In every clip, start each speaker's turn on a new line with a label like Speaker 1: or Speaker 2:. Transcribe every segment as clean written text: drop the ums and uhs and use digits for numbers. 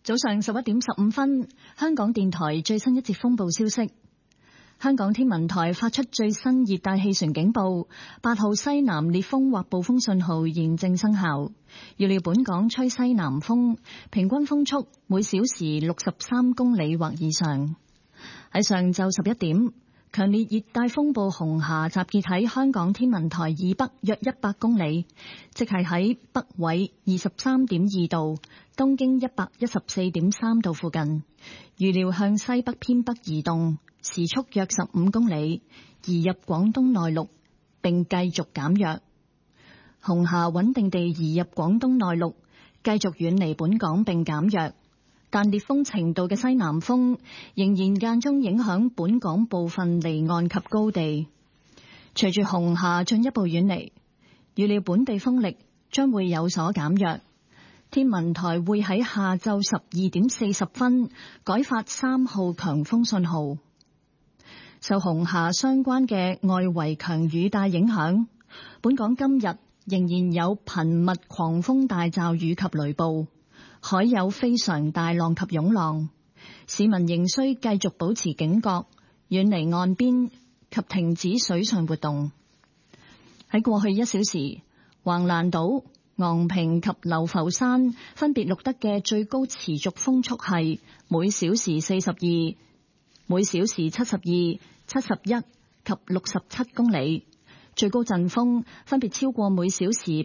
Speaker 1: 早上11點15分，香港電台最新一節風暴消息。香港天文台發出最新熱帶氣旋警報，8號西南烈風或暴風信號現正生效。預料本港吹西南風，平均風速每小時63公里或以上。喺上晝11點，強烈熱帶風暴紅霞集結喺香港天文台以北約100公里，即係喺北緯23.2度、東經114.3度附近。預料向西北偏北移動，時速約15公里，移入廣東內陸，並繼續減弱。紅霞穩定地移入廣東內陸，繼續遠離本港並減弱。但烈風程度嘅西南風仍然間中影響本港部分離岸及高地。隨住紅霞進一步遠離，預料本地風力將會有所減弱。天文台會喺下晝12點40分改發3號強風信號。受紅霞相關嘅外圍強雨帶影響，本港今日仍然有頻密狂風大驟雨及雷暴，海有非常大浪及湧浪，市民仍需繼續保持警覺，遠離岸邊及停止水上活動。喺過去1小時，橫瀾島、昂坪及流浮山分別錄得嘅最高持續風速係每小時42、每小時72、71及67公里，最高陣風分別超過每小時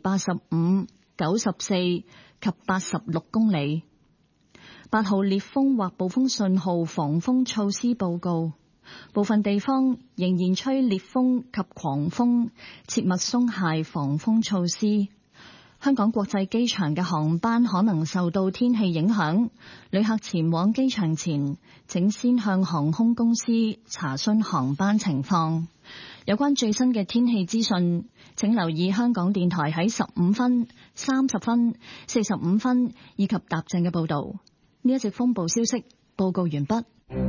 Speaker 1: 85、94及86公里。8號烈風或暴風信號防風措施報告，部分地方仍然吹烈風及狂風，切勿鬆懈防風措施。香港國際機場嘅航班可能受到天氣影響，旅客前往機場前，請先向航空公司查詢航班情況。有關最新嘅天氣資訊，請留意香港電台喺15分、30分、45分以及踏正嘅報導。呢一節風暴消息報告完畢。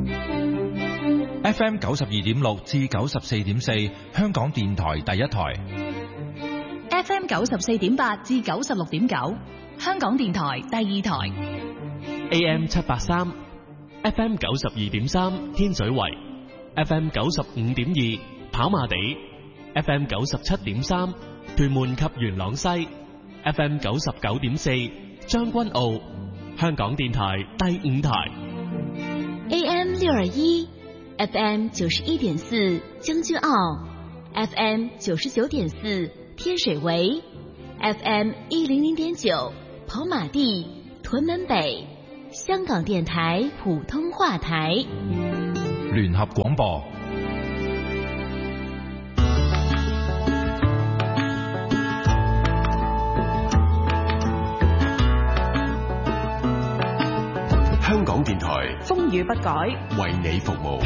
Speaker 2: FM 92.6至94.4，香港電台第一台。
Speaker 3: FM 94.8至96.9，香港電台第二台。
Speaker 4: AM 783 ，FM 92.3天水圍 ，FM 95.2跑馬地 ，FM 97.3屯門及元朗西 ，FM 99.4將軍澳，香港電台第五台。
Speaker 5: AM 621 ，FM 91.4將軍澳 ，FM 99.4。天水圍 FM 100.9跑馬地屯門北，香港電台普通話台
Speaker 2: 聯合廣播。
Speaker 6: 香港電台
Speaker 3: 風雨不改，
Speaker 6: 為你服務。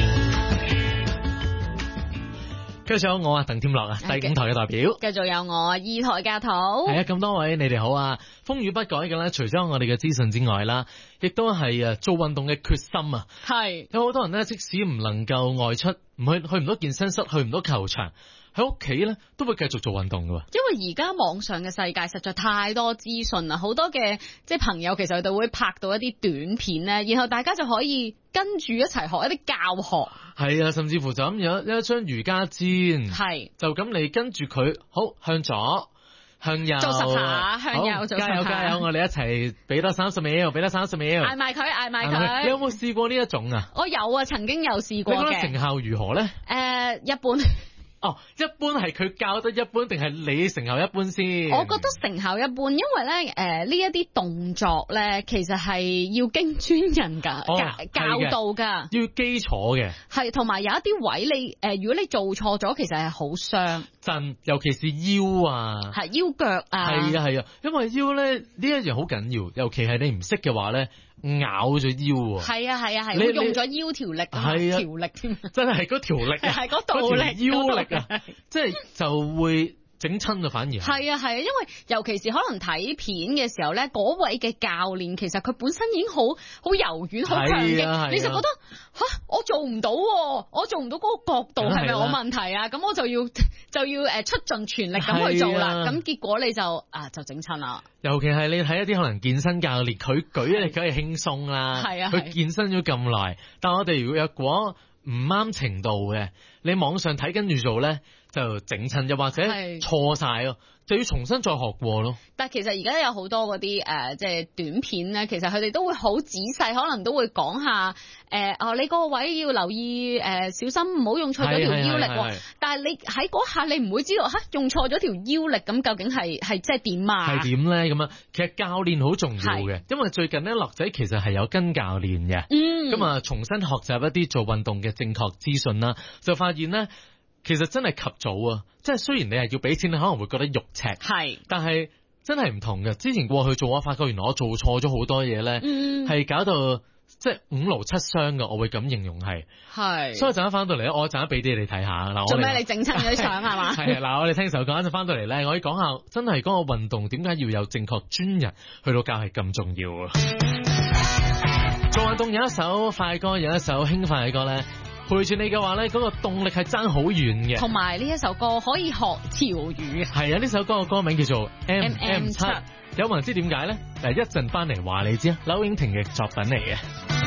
Speaker 4: 繼續有我啊，鄧添樂啊，第五台嘅代表。
Speaker 7: 繼續有我二台教頭。
Speaker 4: 係啊，咁多位你哋好啊！風雨不改嘅咧，除咗我哋嘅資訊之外啦，亦都係做運動嘅決心啊！
Speaker 7: 係
Speaker 4: 有好多人咧，即使唔能夠外出，去唔到健身室，去唔到球場，喺屋企咧都會繼續做運動㗎。
Speaker 7: 因為而家網上嘅世界實在太多資訊啦，好多嘅即係朋友其實佢哋會拍到一啲短片咧，然後大家就可以跟住一齊學一啲教學。係
Speaker 4: 啊，甚至乎就咁有一張瑜伽墊，
Speaker 7: 係
Speaker 4: 就咁你跟住佢，好向左向右
Speaker 7: 做10下，向右做10下，
Speaker 4: 加油！我哋一齊俾多30秒，俾多30秒，
Speaker 7: 嗌埋佢。
Speaker 4: 你有冇試過呢一種啊？
Speaker 7: 我有啊，曾經有試過嘅。
Speaker 4: 你覺得成效如何咧？
Speaker 7: 一般。
Speaker 4: 哦，一般係佢教得一般，定係你成效一般先？
Speaker 7: 我覺得成效一般，因為咧，呢一啲動作咧，其實係要經專人噶教導噶，
Speaker 4: 要基礎嘅。係，
Speaker 7: 同埋有一啲位你如果你做錯咗，其實係好傷。
Speaker 4: 真，尤其是腰啊，
Speaker 7: 係腰腳啊，
Speaker 4: 係啊，因為腰咧呢一樣好緊要，尤其係你唔識嘅話咧。咬咗腰喎，
Speaker 7: 係啊，你用咗腰條力，條力添，
Speaker 4: 真係嗰條力，
Speaker 7: 係嗰度力，
Speaker 4: 腰力啊，即係就會
Speaker 8: 整親啊，反而
Speaker 7: 係啊，因為尤其是可能睇片嘅時候咧，嗰位嘅教練其實佢本身已經好柔軟、好強勁，你就覺得我做唔到，我做唔到嗰個角度係咪我問題啊？咁我就要出盡全力咁去做啦。咁結果你就整親啦。
Speaker 8: 尤其係你睇一啲可能健身教練，佢舉力梗係輕鬆啦，佢健身咗咁耐，但我哋如果唔啱程度嘅，你網上睇跟住做咧，就整親，又或者錯晒咯，就要重新再學過咯。
Speaker 7: 但係其實而家有好多嗰啲即係短片咧，其實佢哋都會好仔細，可能都會講下你嗰個位要留意小心唔好用錯咗條腰力。但係你喺嗰下你唔會知道用錯咗條腰力，咁究竟係即係點啊？係點咧？咁啊，其實教練好重要嘅，因為最近咧樂仔其實係有跟教練嘅，咁啊重新學習一啲做運動嘅正確資訊啦，就發現咧。其實真係及早啊！即係雖然你係要俾錢，你可能會覺得肉赤，但係真係唔同嘅。之前過去做，我發覺原來我做錯咗好多嘢咧，係搞到即係五勞七傷嘅。我會咁形容係，所以陣間翻到嚟咧，我陣間俾啲你睇下嗱。 做咩？你整親嗰啲相係嘛？
Speaker 8: 係嗱，我哋聽首歌，一陣翻到嚟咧，我可以講下真係嗰個運動點解要有正確專人去到教係咁重要啊！做運動有一首快歌，有一首輕快嘅歌咧。陪住你嘅話咧，嗰個動力係爭好遠嘅。
Speaker 7: 同埋呢一首歌可以學潮語嘅。
Speaker 8: 係啊，呢首歌嘅歌名叫做 MM7。有冇人知點解咧？嗱，一陣翻嚟話你知啊，柳影婷嘅作品嚟嘅。